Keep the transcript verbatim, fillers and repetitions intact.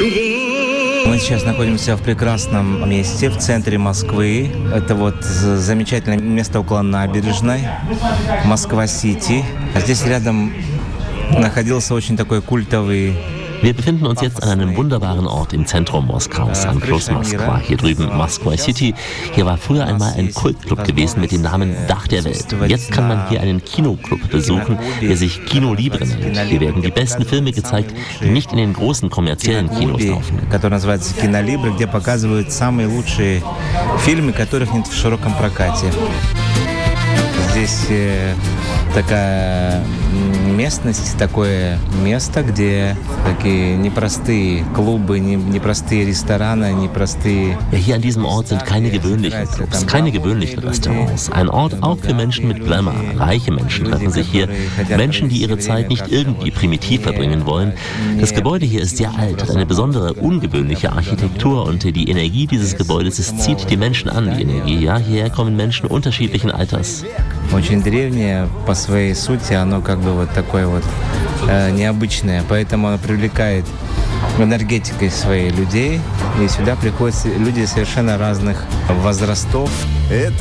Мы сейчас находимся в прекрасном месте в центре Москвы. Это вот замечательное место около набережной, Москва-Сити. Здесь рядом находился очень такой культовый. Wir befinden uns jetzt an einem wunderbaren Ort im Zentrum Moskaus, am Fluss Moskwa. Hier drüben Moskwa City. Hier war früher einmal ein Kultclub gewesen mit dem Namen Dach der Welt. Jetzt kann man hier einen Kinoclub besuchen, der sich Kino Libre nennt. Hier werden die besten Filme gezeigt, die nicht in den großen kommerziellen Kinos laufen. Который называется Кино Либре, где показывают самые лучшие фильмы, которых нет в широком прокате. Здесь такая местность, такое место, где такие непростые клубы, непростые рестораны, непростые... Ja, hier an diesem Ort sind keine gewöhnlichen Clubs, keine gewöhnlichen Restaurants. Ein Ort auch für Menschen mit Glamour. Reiche Menschen treffen sich hier. Menschen, die ihre Zeit nicht irgendwie primitiv verbringen wollen. Das Gebäude hier ist sehr alt, hat eine besondere, ungewöhnliche Architektur und die Energie dieses Gebäudes, es zieht die Menschen an, die Energie. Ja, hierher kommen Menschen unterschiedlichen Alters. Очень древнее по своей сути, оно как бы вот такое вот э, необычное, поэтому оно привлекает энергетикой своих людей, и сюда приходят люди совершенно разных возрастов.